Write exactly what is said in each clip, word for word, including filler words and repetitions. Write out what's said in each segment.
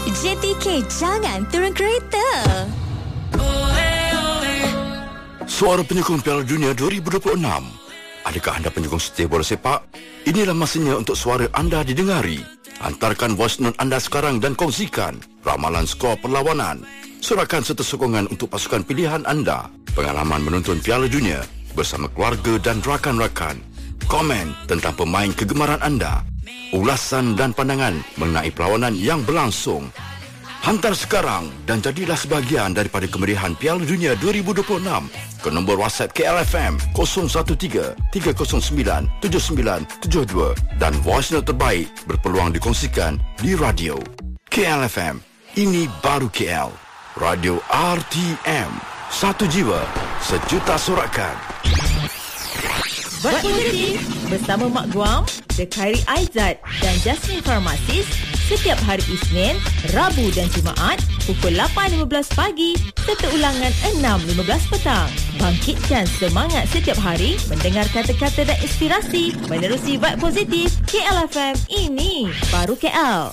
J T K, jangan turun kereta. Suara penyokong Piala Dunia dua ribu dua puluh enam. Adakah anda penyokong setia bola sepak? Inilah masanya untuk suara anda didengari. Hantarkan voice note anda sekarang dan kongsikan ramalan skor perlawanan. Serahkan serta sokongan untuk pasukan pilihan anda. Pengalaman menonton Piala Dunia bersama keluarga dan rakan-rakan. Komen tentang pemain kegemaran anda. Ulasan dan pandangan mengenai perlawanan yang berlangsung. Hantar sekarang dan jadilah sebahagian daripada kemeriahan Piala Dunia dua ribu dua puluh enam ke nombor WhatsApp K L F M kosong satu tiga tiga kosong sembilan tujuh sembilan tujuh dua dan voice note terbaik berpeluang dikongsikan di radio. K L F M, ini baru K L. Radio R T M, satu jiwa, sejuta sorakan. Buat positif bersama Mak Guam, The Khairi Aizat dan Jasmine Pharmacist setiap hari Isnin, Rabu dan Jumaat pukul lapan lima belas pagi serta ulangan enam lima belas petang. Bangkitkan semangat setiap hari mendengar kata-kata dan inspirasi menerusi vibe positif. K L F M, ini baru K L.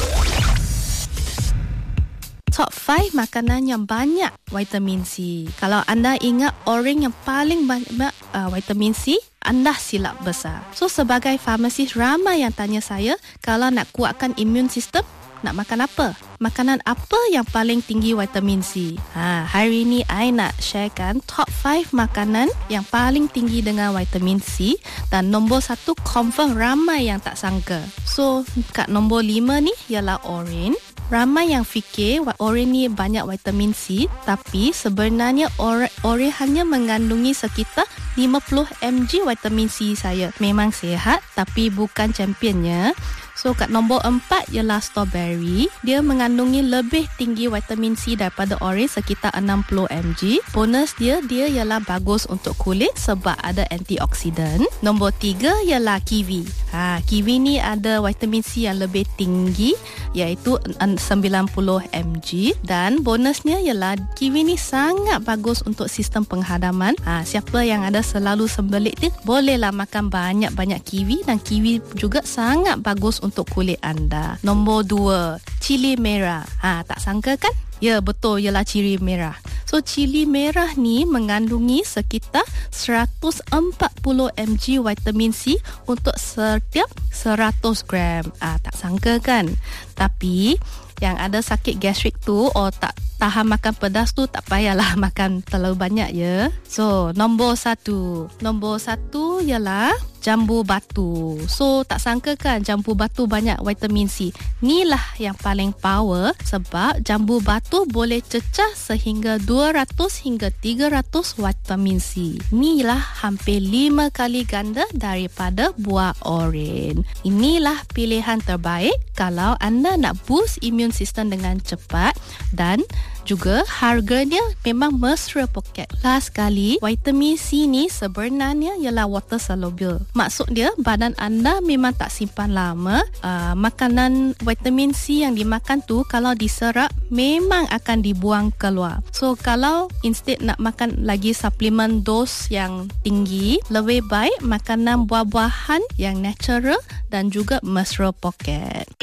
Top lima makanan yang banyak vitamin C. Kalau anda ingat orang yang paling banyak uh, vitamin C, anda silap besar. So sebagai farmasis, ramai yang tanya saya, kalau nak kuatkan imun sistem, nak makan apa? Makanan apa yang paling tinggi vitamin C? Ha, hari ini I nak sharekan top lima makanan yang paling tinggi dengan vitamin C, dan nombor satu confirm ramai yang tak sangka. So kat nombor lima ni ialah orange. Ramai yang fikir orange ni banyak vitamin C, tapi sebenarnya orange, orange hanya mengandungi sekitar lima puluh miligram vitamin C saya. Memang sihat tapi bukan championnya. So kat nombor empat ialah strawberry. Dia mengandungi lebih tinggi vitamin C daripada orange, sekitar enam puluh miligram. Bonus dia, dia ialah bagus untuk kulit sebab ada antioksidan. Nombor tiga ialah kiwi. Ha, kiwi ni ada vitamin C yang lebih tinggi, iaitu sembilan puluh miligram. Dan bonusnya ialah kiwi ni sangat bagus untuk sistem penghadaman. Ha, siapa yang ada selalu sembelit dia, bolehlah makan banyak-banyak kiwi, dan kiwi juga sangat bagus untuk kulit anda. Nombor dua, cili merah. Ha, tak sangka kan? Ya, betul, ialah cili merah. So, cili merah ni mengandungi sekitar seratus empat puluh miligram vitamin C untuk setiap seratus gram. Ah, tak sangka kan? Tapi yang ada sakit gastrik tu, oh tak tahan makan pedas tu, tak payahlah makan terlalu banyak ya. So, nombor satu. Nombor satu ialah jambu batu. So, tak sangka kan jambu batu banyak vitamin C. Inilah yang paling power sebab jambu batu boleh cecah sehingga dua ratus hingga tiga ratus vitamin C. Inilah hampir lima kali ganda daripada buah oren. Inilah pilihan terbaik kalau anda nak boost immune system dengan cepat, dan juga harganya memang mesra poket. Last kali, vitamin C ni sebenarnya ialah water soluble. Maksud dia, badan anda memang tak simpan lama. Uh, makanan vitamin C yang dimakan tu, kalau diserap, memang akan dibuang keluar. So, kalau instead nak makan lagi suplemen dos yang tinggi, lebih baik makanan buah-buahan yang natural dan juga mesra poket.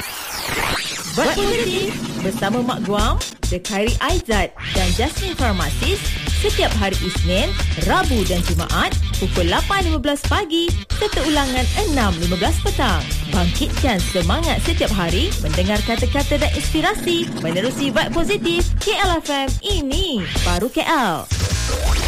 Buat positif bersama Mak Guam, The Khairi Aizat dan Jasmine Pharmacist setiap hari Isnin, Rabu dan Jumaat pukul lapan lima belas pagi serta ulangan enam lima belas petang. Bangkitkan semangat setiap hari mendengar kata-kata dan inspirasi menerusi vibe positif. K L F M, ini baru K L.